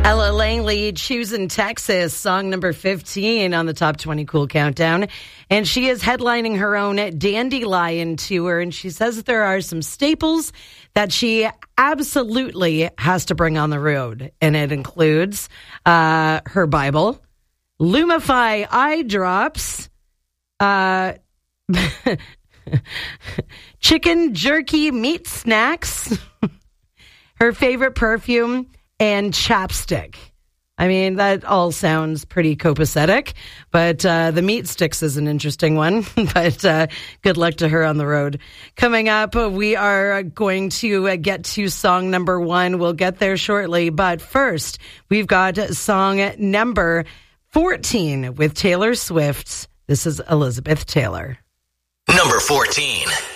Ella Langley, Choosing Texas, song number 15 on the Top 20 Cool Countdown. And she is headlining her own Dandelion tour. And she says that there are some staples that she absolutely has to bring on the road. And it includes her Bible, Lumify eye drops, chicken jerky meat snacks, her favorite perfume, and chapstick. I mean, that all sounds pretty copacetic, but the meat sticks is an interesting one. But good luck to her on the road. Coming up, we are going to get to song number 1. We'll get there shortly. But first, we've got song number 14 with Taylor Swift. This is Elizabeth Taylor. Number 14.